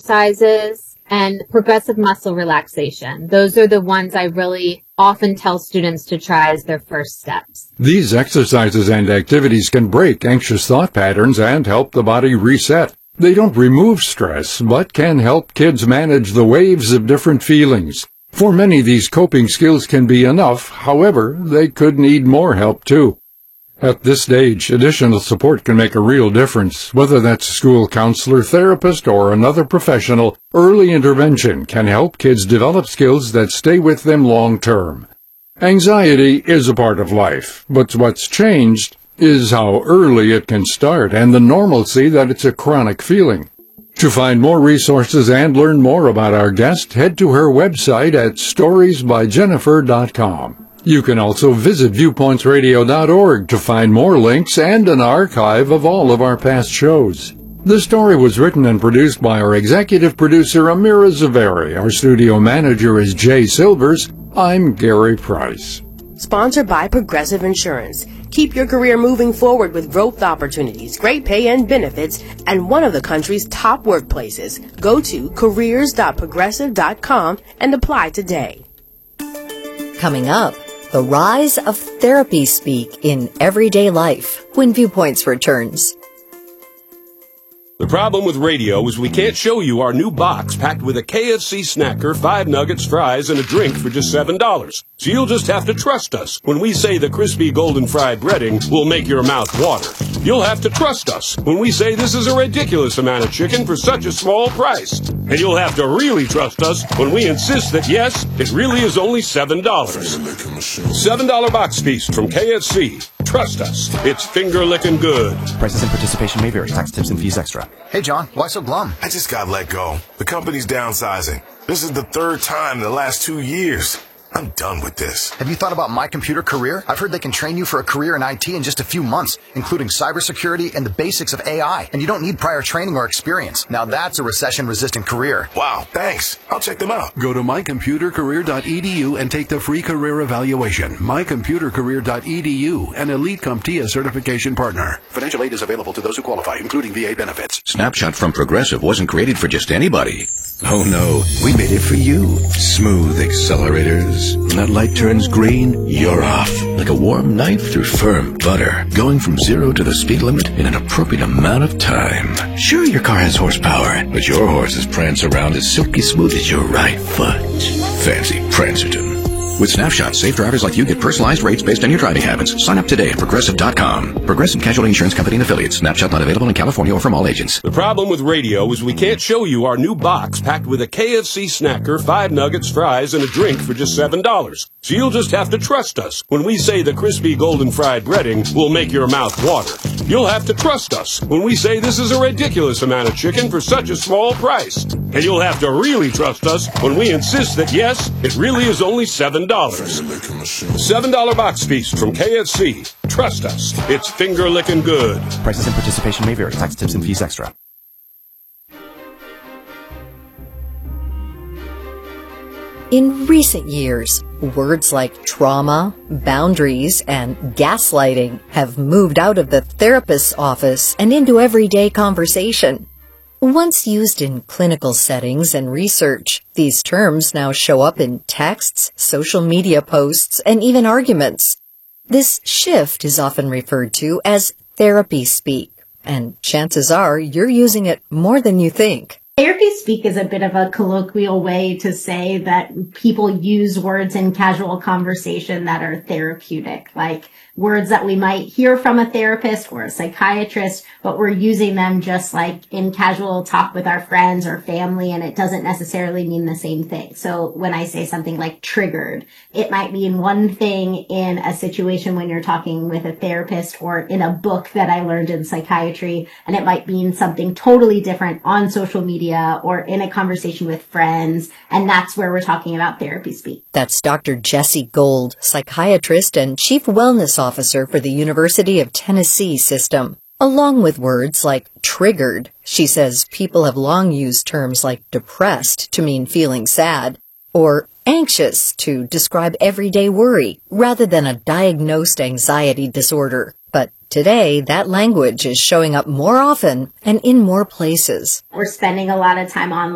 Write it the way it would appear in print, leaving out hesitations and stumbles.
exercises, and progressive muscle relaxation. Those are the ones I really often tell students to try as their first steps. These exercises and activities can break anxious thought patterns and help the body reset. They don't remove stress, but can help kids manage the waves of different feelings. For many, these coping skills can be enough. However, they could need more help too. At this stage, additional support can make a real difference. Whether that's a school counselor, therapist, or another professional, early intervention can help kids develop skills that stay with them long term. Anxiety is a part of life, but what's changed is how early it can start and the normalcy that it's a chronic feeling. To find more resources and learn more about our guest, head to her website at storiesbyjennifer.com. You can also visit viewpointsradio.org to find more links and an archive of all of our past shows. The story was written and produced by our executive producer, Amira Zaveri. Our studio manager is Jay Silvers. I'm Gary Price. Sponsored by Progressive Insurance. Keep your career moving forward with growth opportunities, great pay and benefits, and one of the country's top workplaces. Go to careers.progressive.com and apply today. Coming up, the rise of therapy speak in everyday life when Viewpoints returns. The problem with radio is we can't show you our new box packed with a KFC snacker, 5 nuggets, fries, and a drink for just $7. So you'll just have to trust us when we say the crispy golden fried breading will make your mouth water. You'll have to trust us when we say this is a ridiculous amount of chicken for such a small price. And you'll have to really trust us when we insist that, yes, it really is only $7. $7 box feast from KFC. Trust us. It's finger-licking good. Prices and participation may vary. Tax, tips, and fees extra. Hey, John. Why so glum? I just got let go. The company's downsizing. This is the third time in the last 2 years. I'm done with this. Have you thought about My Computer Career? I've heard they can train you for a career in IT in just a few months, including cybersecurity and the basics of AI. And you don't need prior training or experience. Now that's a recession-resistant career. Wow, thanks. I'll check them out. Go to mycomputercareer.edu and take the free career evaluation. mycomputercareer.edu, an Elite CompTIA certification partner. Financial aid is available to those who qualify, including VA benefits. Snapshot from Progressive wasn't created for just anybody. Oh no, we made it for you. Smooth accelerators. When that light turns green, you're off. Like a warm knife through firm butter. Going from 0 to the speed limit in an appropriate amount of time. Sure, your car has horsepower, but your horses prance around as silky smooth as your right foot. Fancy Prancerton. With Snapshot, safe drivers like you get personalized rates based on your driving habits. Sign up today at Progressive.com. Progressive Casualty Insurance Company and Affiliates. Snapshot not available in California or from all agents. The problem with radio is we can't show you our new box packed with a KFC snacker, 5 nuggets, fries, and a drink for just $7. So you'll just have to trust us when we say the crispy golden fried breading will make your mouth water. You'll have to trust us when we say this is a ridiculous amount of chicken for such a small price. And you'll have to really trust us when we insist that, yes, it really is only $7. $7 box feast from KFC. Trust us. It's finger-licking good. Prices and participation may vary. Tax, tips, and fees extra. In recent years, words like trauma, boundaries, and gaslighting have moved out of the therapist's office and into everyday conversation. Once used in clinical settings and research, these terms now show up in texts, social media posts, and even arguments. This shift is often referred to as therapy speak, and chances are you're using it more than you think. Therapy speak is a bit of a colloquial way to say that people use words in casual conversation that are therapeutic, like words that we might hear from a therapist or a psychiatrist, but we're using them just like in casual talk with our friends or family, and it doesn't necessarily mean the same thing. So when I say something like triggered, it might mean one thing in a situation when you're talking with a therapist or in a book that I learned in psychiatry, and it might mean something totally different on social media or in a conversation with friends, and that's where we're talking about therapy speak. That's Dr. Jessie Gold, psychiatrist and chief wellness officer for the University of Tennessee system. Along with words like triggered, she says people have long used terms like depressed to mean feeling sad, or anxious to describe everyday worry, rather than a diagnosed anxiety disorder. But today, that language is showing up more often and in more places. We're spending a lot of time online.